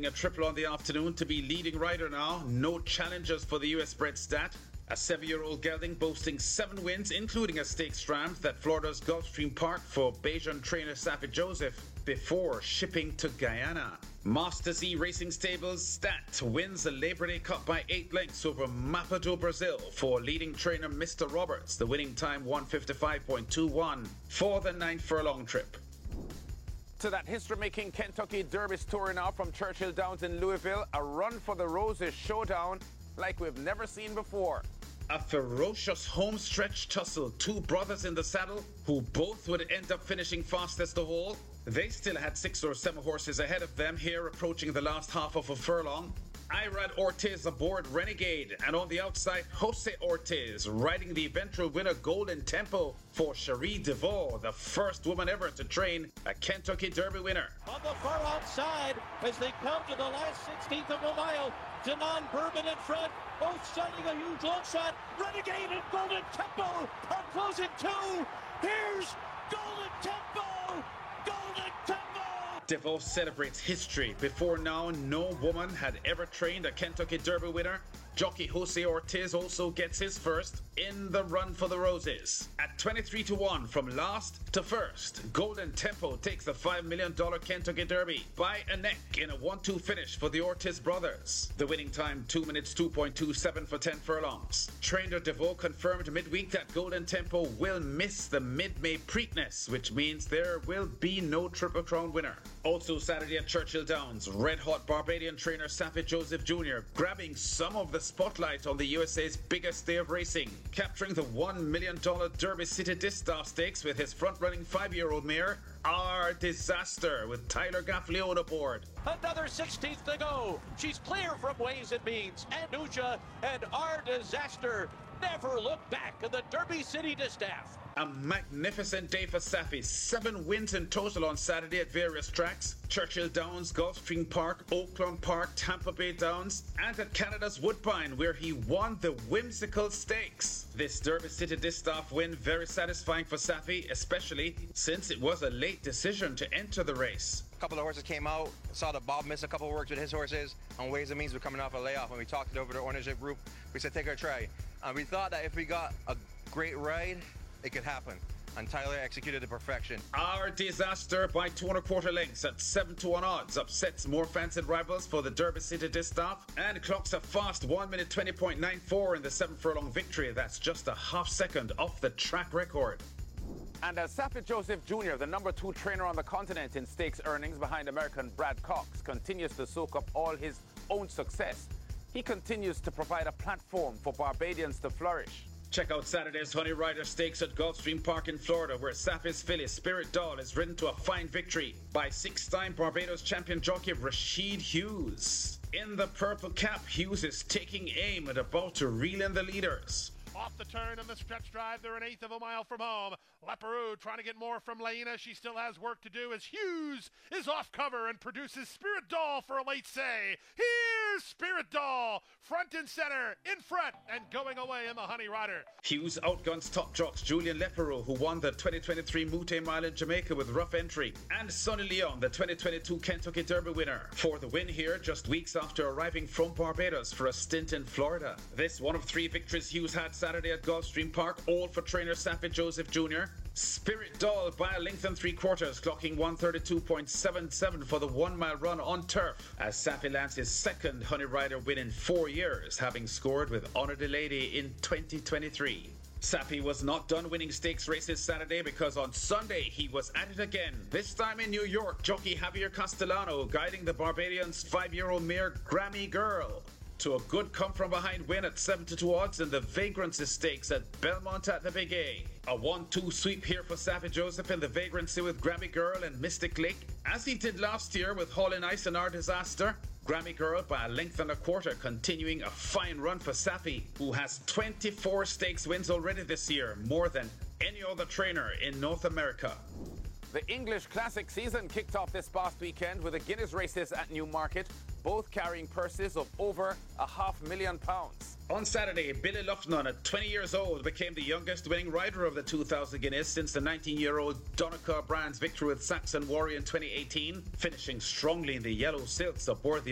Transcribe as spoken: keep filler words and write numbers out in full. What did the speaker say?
posting a triple on the afternoon to be leading rider now. No challengers for the U S bred stat. A seven-year-old gelding boasting seven wins, including a stakes ramp at Florida's Gulfstream Park for Bajan trainer Saffie Joseph before shipping to Guyana. Masters E Racing Stables Stat wins the Labor Day Cup by eight lengths over Mapa do Brazil for leading trainer Mister Roberts. The winning time one fifty-five point two one for the ninth furlong trip. To that history-making Kentucky Derby story now from Churchill Downs in Louisville. A run for the roses showdown like we've never seen before. A ferocious home-stretch tussle. Two brothers in the saddle who both would end up finishing fastest of all. They still had six or seven horses ahead of them here approaching the last half of a furlong. Irad Ortiz aboard Renegade, and on the outside, Jose Ortiz riding the eventual winner Golden Tempo for Cherie DeVaux, the first woman ever to train a Kentucky Derby winner. On the far outside, as they come to the last sixteenth of a mile, Denon Bourbon in front, both setting a huge long shot. Renegade and Golden Tempo are closing two. Here's Golden Tempo! Golden Tempo! DeVaux celebrates history. Before now, no woman had ever trained a Kentucky Derby winner. Jockey Jose Ortiz also gets his first in the run for the roses. At twenty-three to one from last to first, Golden Tempo takes the five million dollars Kentucky Derby by a neck in a one two finish for the Ortiz brothers. The winning time two minutes two point two seven for ten furlongs. Trainer DeVaux confirmed midweek that Golden Tempo will miss the mid-May Preakness, which means there will be no Triple Crown winner. Also Saturday at Churchill Downs, red-hot Barbadian trainer Saffie Joseph Junior grabbing some of the spotlight on the U S A's biggest day of racing, capturing the one million dollars Derby City Distaff Stakes with his front-running five-year-old mare, Our Disaster, with Tyler Gaffleone aboard. Another sixteenth to go. She's clear from Ways and Means. Anuja and Our Disaster never look back in the Derby City Distaff. A magnificent day for Saffie. Seven wins in total on Saturday at various tracks. Churchill Downs, Gulfstream Park, Oakland Park, Tampa Bay Downs, and at Canada's Woodbine, where he won the Whimsical Stakes. This Derby City Distaff win very satisfying for Saffie, especially since it was a late decision to enter the race. A couple of horses came out, saw that Bob missed a couple of works with his horses on Ways and Means. We're coming off a layoff, and we talked it over to the ownership group. We said, take our try. And we thought that if we got a great ride, it could happen. And Tyler executed to perfection. Our Disaster by two and a quarter lengths at seven to one odds upsets more fancied rivals for the Derby City Distaff and clocks a fast one minute twenty point nine four in the seven furlong victory. That's just a half second off the track record. And as Saffie Joseph Junior, the number two trainer on the continent in stakes earnings behind American Brad Cox, continues to soak up all his own success, he continues to provide a platform for Barbadians to flourish. Check out Saturday's Honey Rider Stakes at Gulfstream Park in Florida, where Saffie's filly Spirit Doll is ridden to a fine victory by six-time Barbados champion jockey Rashid Hughes. In the purple cap, Hughes is taking aim and about to reel in the leaders. Off the turn in the stretch drive, they're an eighth of a mile from home. Leparoux trying to get more from Laina. She still has work to do as Hughes is off cover and produces Spirit Doll for a late say. Here's Spirit Doll, front and center, in front, and going away in the Honey Rider. Hughes outguns top jocks Julian Leparoux, who won the twenty twenty-three Moute Mile in Jamaica with rough entry, and Sonny Leon, the twenty twenty-two Kentucky Derby winner, for the win here just weeks after arriving from Barbados for a stint in Florida. This one of three victories Hughes had Saturday at Gulfstream Park, all for trainer Saffie Joseph Junior Spirit Doll by a length and three quarters, clocking one thirty-two point seven seven for the one mile run on turf, as Saffie lands his second Honey Rider win in four years, having scored with Honor de Lady in twenty twenty-three. Saffie was not done winning stakes races Saturday because on Sunday he was at it again, this time in New York. Jockey Javier Castellano guiding the Barbadians' five-year-old mare Grammy Girl to a good come-from-behind win at seven to two odds in the Vagrancy Stakes at Belmont at the Big A. A one two sweep here for Saffie Joseph in the Vagrancy with Grammy Girl and Mystic Lake, as he did last year with Haulin' Ice and Our Disaster. Grammy Girl by a length and a quarter, continuing a fine run for Saffie, who has twenty-four stakes wins already this year, more than any other trainer in North America. The English Classic season kicked off this past weekend with the Guinness races at Newmarket, both carrying purses of over a half million pounds. On Saturday, Billy Luffnon, at twenty years old, became the youngest winning rider of the two thousand Guinness since the nineteen-year-old Donncha Bryan's victory with Saxon Warrior in twenty eighteen, finishing strongly in the yellow silks aboard the